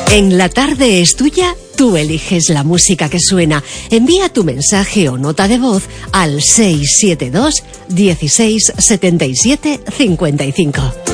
En La Tarde es Tuya, tú eliges la música que suena. Envía tu mensaje o nota de voz al 672 16 77 55.